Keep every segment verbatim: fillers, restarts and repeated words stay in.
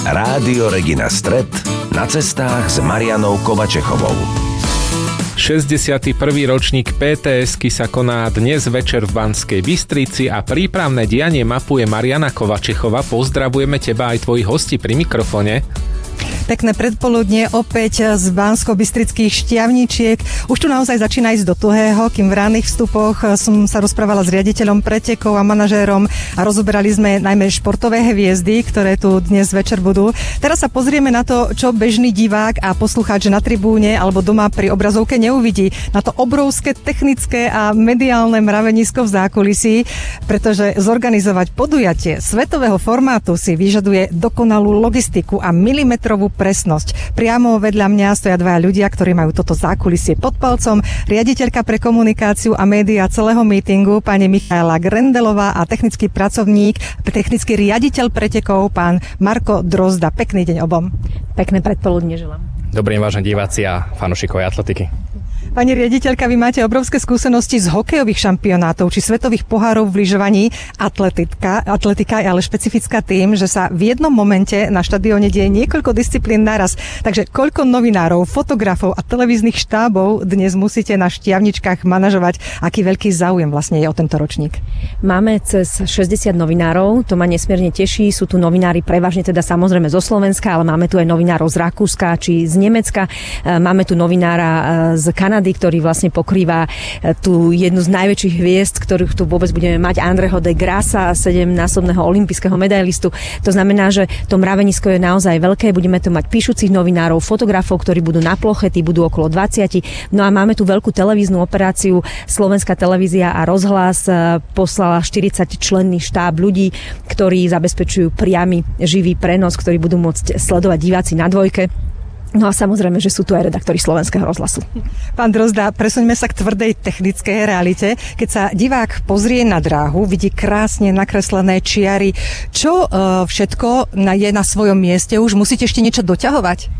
Rádio Regina Stret na cestách s Marianou Kovačechovou. šesťdesiaty prvý ročník pé té esky sa koná dnes večer v Banskej Bystrici a prípravné dianie mapuje Mariana Kovačechová. Pozdravujeme teba aj tvojich hostí pri mikrofone. Pekné predpoludnie opäť z Bansko-bystrických Štiavničiek. Už tu naozaj začína ísť do tuhého, kým v ranných vstupoch som sa rozprávala s riaditeľom pretekov a manažérom a rozoberali sme najmä športové hviezdy, ktoré tu dnes večer budú. Teraz sa pozrieme na to, čo bežný divák a poslucháč na tribúne alebo doma pri obrazovke neuvidí. Na to obrovské technické a mediálne mravenisko v zákulisí, pretože zorganizovať podujatie svetového formátu si vyžaduje dokonalú logistiku a milimetrovú presnosť. Priamo vedľa mňa stoja dvaja ľudia, ktorí majú toto zákulisie pod palcom. Riaditeľka pre komunikáciu a médiá celého mítingu, pani Michaela Grendelová a technický pracovník, technický riaditeľ pretekov, pán Marko Drozda. Pekný deň obom. Pekné predpoludne želám. Dobrý deň, vážení diváci a fanúšikovia atletiky. Pani riaditeľka, vy máte obrovské skúsenosti z hokejových šampionátov či svetových pohárov v lyžovaní. Atletika, atletika je ale špecifická tým, že sa v jednom momente na štadióne deje niekoľko disciplín naraz. Takže koľko novinárov, fotografov a televíznych štábov dnes musíte na Štiavničkách manažovať? Aký veľký záujem vlastne je o tento ročník? Máme cez šesťdesiat novinárov, to ma nesmierne teší. Sú tu novinári prevažne teda samozrejme zo Slovenska, ale máme tu aj novinárov z Rakúska či z Nemecka. Máme tu novinára z Kanady, ktorý vlastne pokrýva tú jednu z najväčších hviezd, ktorých tu vôbec budeme mať, Andreho de Grassa, sedemnásobného olympijského medailistu. To znamená, že to mravenisko je naozaj veľké. Budeme tu mať píšucich novinárov, fotografov, ktorí budú na ploche, tí budú okolo dvadsať. No a máme tu veľkú televíznu operáciu. Slovenská televízia a rozhlas poslala štyridsaťčlenný štáb ľudí, ktorí zabezpečujú priamy živý prenos, ktorý budú môcť sledovať diváci na dvojke. No a samozrejme, že sú tu aj redaktori Slovenského rozhlasu. Pán Drozda, presuňme sa k tvrdej technickej realite. Keď sa divák pozrie na dráhu, vidí krásne nakreslené čiary. Čo uh, všetko je na svojom mieste? Už musíte ešte niečo doťahovať?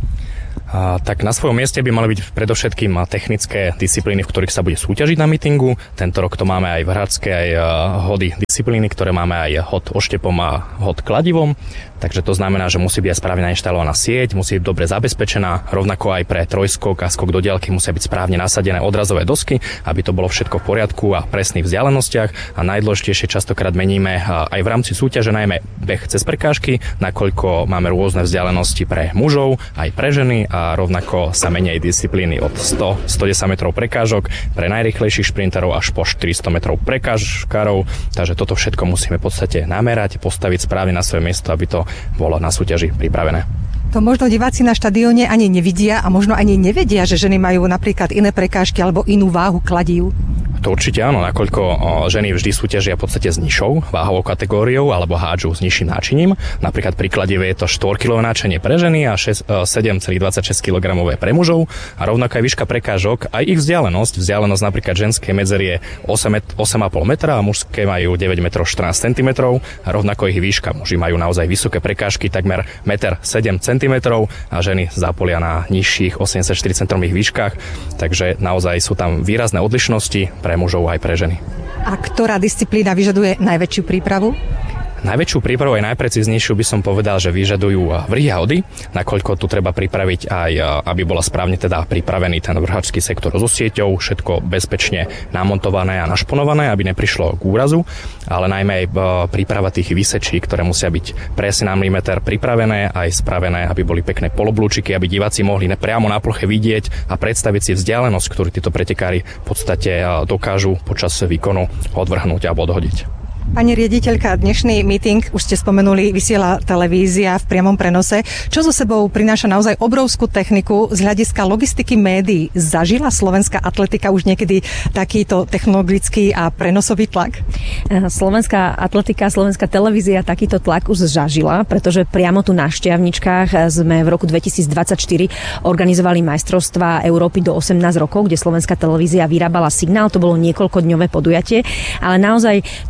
A, tak na svojom mieste by mali byť predovšetkým technické disciplíny, v ktorých sa bude súťažiť na mítingu. Tento rok to máme aj v hradskej, aj hody disciplíny, ktoré máme aj hod oštepom a hod kladivom. Takže to znamená, že musí byť aj správne nainštalovaná sieť, musí byť dobre zabezpečená, rovnako aj pre trojskok a skok do diaľky musia byť správne nasadené odrazové dosky, aby to bolo všetko v poriadku a presných vzdialenostiach. A najdôležitejšie častokrát meníme aj v rámci súťaže najmä beh cez prekážky, nakoľko máme rôzne vzdialenosti pre mužov, aj pre ženy a rovnako sa menia aj disciplíny od sto až stodesať metrov prekážok pre najrýchlejších šprinterov až po štyristo metrov prekážkarov. Takže toto všetko musíme v podstate namerať, postaviť správne na svoje miesto, aby to bolo na súťaži pripravené. To možno diváci na štadióne ani nevidia a možno ani nevedia, že ženy majú napríklad iné prekážky alebo inú váhu kladív. To určite áno, nakoľko ženy vždy súťažia v podstate s nižšou váhovou kategóriou alebo hádžu s nižším náčiním. Napríklad pri kladive je to štyri kilogramové náčenie pre ženy a sedem celá dvadsaťšesť kilogramov pre mužov a rovnako aj výška prekážok, aj ich vzdialenosť. Vzdialenosť napríklad ženskej medzery je osem celá päť metra a mužské majú deväť metrov štrnásť centimetrov a rovnako ich výška. Muži majú naozaj vysoké prekážky, takmer jeden sedem metra centimetrov a ženy zápolia na nižších osemdesiatštyri centimetrov výškach, takže naozaj sú tam výrazné odlišnosti pre mužov aj pre ženy. A ktorá disciplína vyžaduje najväčšiu prípravu? Najväčšiu prípravu aj najprecíznejšiu by som povedal, že vyžadujú vrhy a hody, nakoľko tu treba pripraviť aj, aby bola správne teda pripravený ten vrhačský sektor so sieťou, všetko bezpečne namontované a našponované, aby neprišlo k úrazu, ale najmä aj príprava tých výsečí, ktoré musia byť presne na milimeter pripravené, aj spravené, aby boli pekné poloblúčiky, aby diváci mohli priamo na ploche vidieť a predstaviť si vzdialenosť, ktorú títo pretekári v podstate dokážu počas výkonu odvrhnúť alebo odhodiť. Pani riaditeľka, dnešný meeting, už ste spomenuli, vysiela televízia v priamom prenose. Čo so sebou prináša naozaj obrovskú techniku z hľadiska logistiky médií? Zažila slovenská atletika už niekedy takýto technologický a prenosový tlak? Slovenská atletika, slovenská televízia takýto tlak už zažila, pretože priamo tu na Štiavničkách sme v roku dvetisícdvadsaťštyri organizovali majstrovstvá Európy do osemnásť rokov, kde slovenská televízia vyrábala signál. To bolo niekoľkodňové podujatie, ale naozaj to podujatie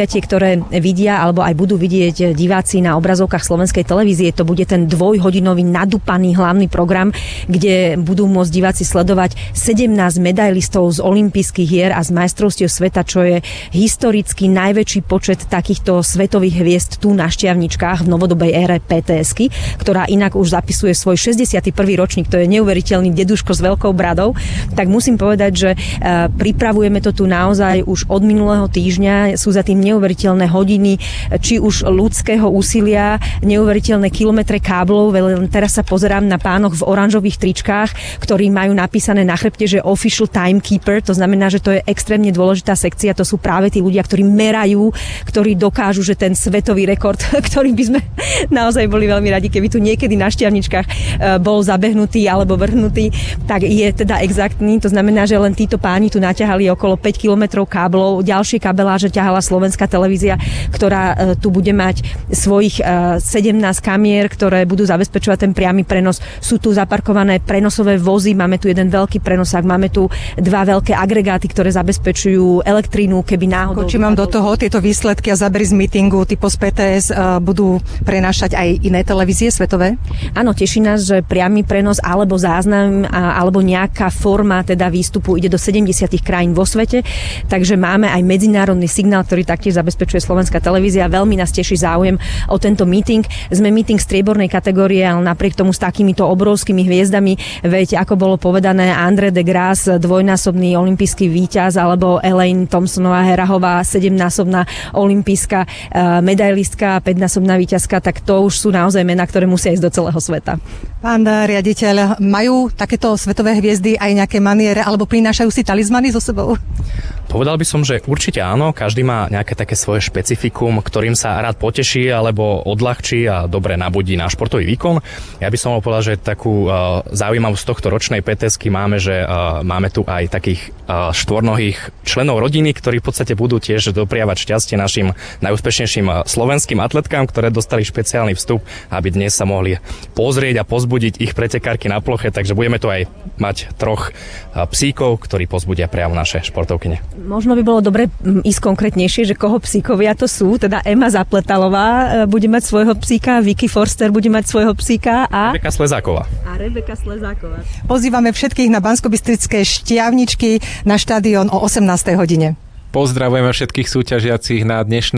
podujatie, ktoré vidia alebo aj budú vidieť diváci na obrazovkách slovenskej televízie. To bude ten dvojhodinový nadúpaný hlavný program, kde budú môcť diváci sledovať sedemnásť medailistov z olympijských hier a z majstrovstiev sveta, čo je historicky najväčší počet takýchto svetových hviezd tu na Štiavničkách v novodobej ére pé té esky, ktorá inak už zapisuje svoj šesťdesiaty prvý ročník. To je neuveriteľný deduško s veľkou bradou. Tak musím povedať, že pripravujeme to tu naozaj už od minulého týždňa. Sú za tým neuveriteľné hodiny, či už ľudského úsilia, neuveriteľné kilometre káblov. Teraz sa pozerám na pánoch v oranžových tričkách, ktorí majú napísané na chrbte, že official timekeeper. To znamená, že to je extrémne dôležitá sekcia. To sú práve tí ľudia, ktorí merajú, ktorí dokážu, že ten svetový rekord, ktorý by sme naozaj boli veľmi radi, keby tu niekedy na Štiavničkách bol zabehnutý alebo vrhnutý, tak je teda exaktný. To znamená, že len títo páni tu naťahali okolo päť kilometrov káblov. Ďalšie kabeláže ťahala Slovenská televízia, ktorá tu bude mať svojich sedemnásť kamier, ktoré budú zabezpečovať ten priamy prenos. Sú tu zaparkované prenosové vozy, máme tu jeden veľký prenosák, máme tu dva veľké agregáty, ktoré zabezpečujú elektrínu, keby náhodou... Či mám do toho tieto výsledky a zábery z meetingu typu z pé té es budú prenášať aj iné televízie svetové? Áno, teší nás, že priamy prenos alebo záznam alebo nejaká forma teda výstupu ide do sedemdesiat krajín vo svete, takže máme aj medzinárodný signál, ktorý taktiež zabezpečuje Slovenská televízia. Veľmi nás teší záujem o tento meeting. Sme meeting striebornej kategórie, ale napriek tomu s takýmito obrovskými hviezdami, veď ako bolo povedané, Andre de Grasse, dvojnásobný olympijský víťaz, alebo Elaine Thompsonová Herahová, sedemnásobná olympijská medailistka, päťnásobná víťazka, tak to už sú naozaj mená, ktoré musia ísť do celého sveta. Pán riaditeľ, majú takéto svetové hviezdy aj nejaké maniere alebo prinášajú si talizmany so sebou? Povedal by som, že určite áno, každý má nejaké také svoje špecifikum, ktorým sa rád poteší alebo odľahčí a dobre nabudí na športový výkon. Ja by som mohol povedať, že takú uh, zaujímavosť tohto ročnej pé té esky máme, že uh, máme tu aj takých uh, štvornohých členov rodiny, ktorí v podstate budú tiež dopriavať šťastie našim najúspešnejším uh, slovenským atletkám, ktoré dostali špeciálny vstup, aby dnes sa mohli pozrieť a pozbudiť ich pretekárky na ploche, takže budeme tu aj mať troch uh, psíkov, ktorí pozbudia priamo naše športovkyne. Možno by bolo dobre ísť konkrétnejšie, že koho psíkovia to sú. Teda Ema Zapletalová bude mať svojho psíka, Vicky Forster bude mať svojho psíka a... Rebeka Slezáková. A Rebeka Slezáková. Pozývame všetkých na Banskobystrické Štiavničky na štadión o osemnástej hodine. Pozdravujeme všetkých súťažiacich na dnešnej